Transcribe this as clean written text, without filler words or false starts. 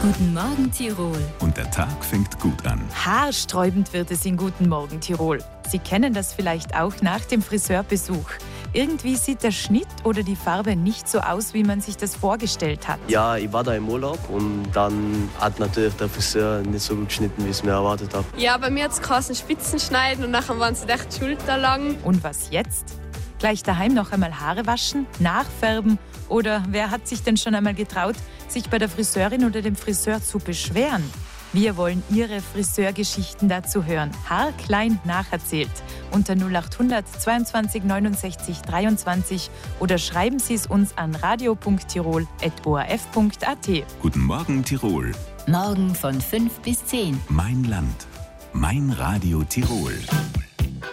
Guten Morgen Tirol. Und der Tag fängt gut an. Haarsträubend wird es in Guten Morgen Tirol. Sie kennen das vielleicht auch nach dem Friseurbesuch. Irgendwie sieht der Schnitt oder die Farbe nicht so aus, wie man sich das vorgestellt hat. Ja, ich war da im Urlaub und dann hat natürlich der Friseur nicht so gut geschnitten, wie ich es mir erwartet habe. Ja, bei mir hat es geheißen Spitzen schneiden und nachher waren sie echt schulterlang. Und was jetzt? Gleich daheim noch einmal Haare waschen, nachfärben oder wer hat sich denn schon einmal getraut, sich bei der Friseurin oder dem Friseur zu beschweren? Wir wollen Ihre Friseurgeschichten dazu hören. Haarklein nacherzählt. Unter 0800 22 69 23 oder schreiben Sie es uns an radio.tirol@orf.at. Guten Morgen Tirol. Morgen von 5 bis 10. Mein Land. Mein Radio Tirol.